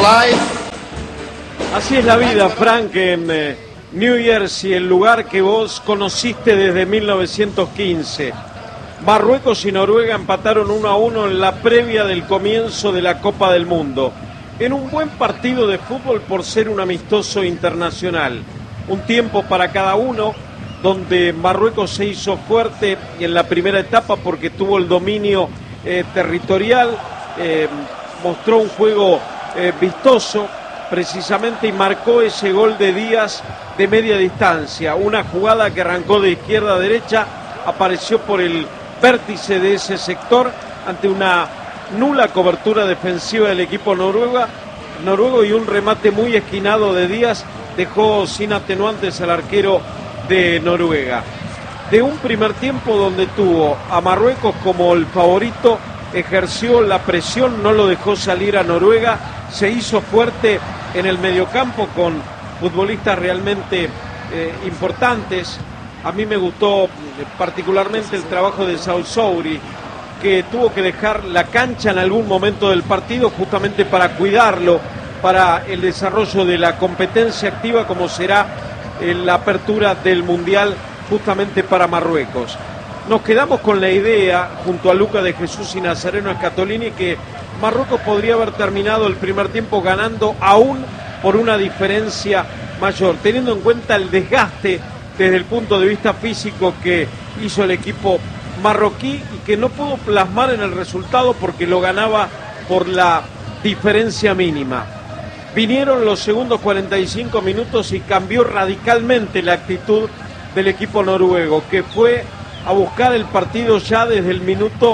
Así es la vida, Frank, en New Jersey, el lugar que vos conociste desde 1915. Marruecos y Noruega empataron 1-1 en la previa del comienzo de la Copa del Mundo, en un buen partido de fútbol por ser un amistoso internacional. Un tiempo para cada uno, donde Marruecos se hizo fuerte en la primera etapa porque tuvo el dominio territorial, mostró un juego vistoso precisamente y marcó ese gol de Díaz de media distancia. Una jugada que arrancó de izquierda a derecha, apareció por el vértice de ese sector ante una nula cobertura defensiva del equipo noruego y un remate muy esquinado de Díaz dejó sin atenuantes al arquero de Noruega. De un primer tiempo donde tuvo a Marruecos como el favorito, ejerció la presión, no lo dejó salir a Noruega, se hizo fuerte en el mediocampo con futbolistas realmente importantes. A mí me gustó particularmente el trabajo de Saul Souri, que tuvo que dejar la cancha en algún momento del partido justamente para cuidarlo, para el desarrollo de la competencia activa como será en la apertura del Mundial justamente para Marruecos. Nos quedamos con la idea, junto a Luca de Jesús y Nazareno Scatolini, que Marruecos podría haber terminado el primer tiempo ganando aún por una diferencia mayor, teniendo en cuenta el desgaste desde el punto de vista físico que hizo el equipo marroquí y que no pudo plasmar en el resultado porque lo ganaba por la diferencia mínima. Vinieron los segundos 45 minutos y cambió radicalmente la actitud del equipo noruego, que fue a buscar el partido ya desde el minuto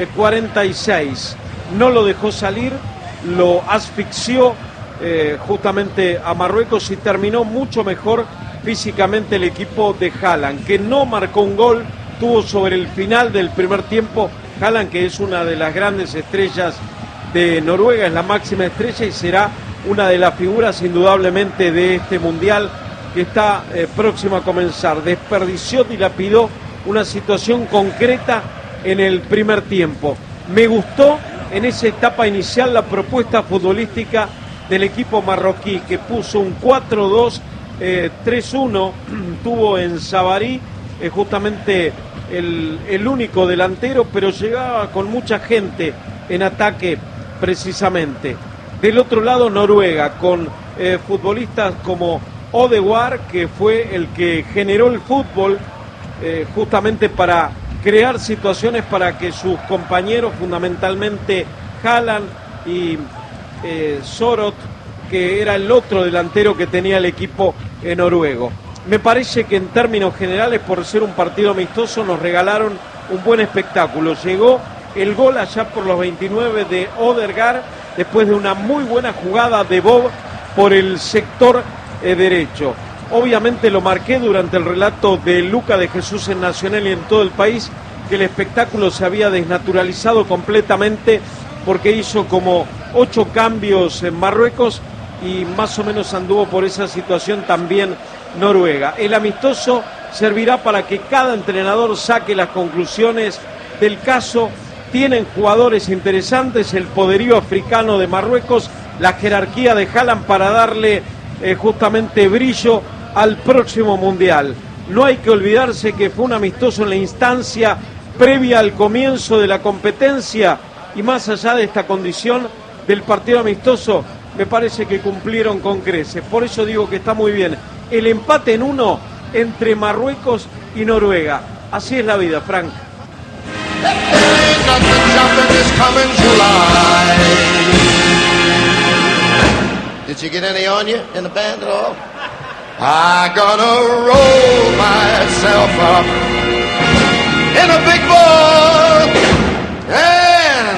46. No lo dejó salir, lo asfixió justamente a Marruecos y terminó mucho mejor físicamente el equipo de Haaland, que no marcó un gol, tuvo sobre el final del primer tiempo Haaland, que es una de las grandes estrellas de Noruega, es la máxima estrella y será una de las figuras indudablemente de este mundial que está próximo a comenzar. Desperdició, dilapidó una situación concreta en el primer tiempo. Me gustó en esa etapa inicial la propuesta futbolística del equipo marroquí, que puso un 4-2, 3-1, tuvo en Sabari justamente el único delantero, pero llegaba con mucha gente en ataque precisamente. Del otro lado Noruega, con futbolistas como Odegaard, que fue el que generó el fútbol justamente para crear situaciones para que sus compañeros, fundamentalmente Haaland y Sorot, que era el otro delantero que tenía el equipo noruego. Me parece que en términos generales, por ser un partido amistoso, nos regalaron un buen espectáculo. Llegó el gol allá por los 29 de Odegaard, después de una muy buena jugada de Bob por el sector derecho. Obviamente lo marqué durante el relato de Luca de Jesús en Nacional y en todo el país, que el espectáculo se había desnaturalizado completamente porque hizo como 8 cambios en Marruecos y más o menos anduvo por esa situación también Noruega. El amistoso servirá para que cada entrenador saque las conclusiones del caso. Tienen jugadores interesantes, el poderío africano de Marruecos, la jerarquía de Haaland para darle justamente brillo al próximo Mundial. No hay que olvidarse que fue un amistoso en la instancia previa al comienzo de la competencia y más allá de esta condición del partido amistoso, me parece que cumplieron con creces. Por eso digo que está muy bien el empate en 1 entre Marruecos y Noruega. Así es la vida, Frank. Did you get any on you in the band at all? I'm gonna roll myself up in a big